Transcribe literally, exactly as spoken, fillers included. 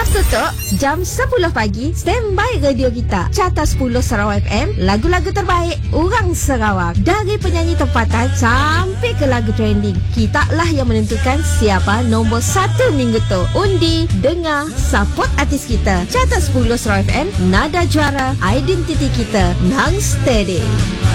Masa tu, jam sepuluh pagi, standby radio kita. Carta sepuluh Sarawak F M, lagu-lagu terbaik orang Sarawak. Dari penyanyi tempatan sampai ke lagu trending. Kita lah yang menentukan siapa nombor satu minggu tu. Undi, dengar, support artis kita. Carta sepuluh Sarawak F M, nada juara, identiti kita. Nang steady.